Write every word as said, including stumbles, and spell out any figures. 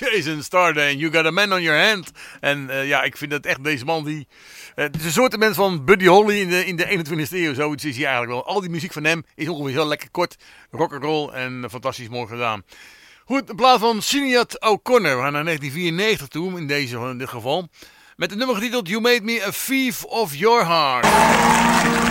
Jason Starday en You Got a Man on Your Hand. En uh, ja, ik vind dat echt deze man die... Uh, het is een soort mens van Buddy Holly in de, in de eenentwintigste eeuw. Zoiets is hij eigenlijk wel. Al die muziek van hem is ongeveer heel lekker kort. Rock'n'roll en uh, fantastisch mooi gedaan. Goed, in plaats van Sinead O'Connor. We gaan naar negentien vierennegentig toe, in, deze, in dit geval. Met het nummer getiteld You Made Me a Thief of Your Heart.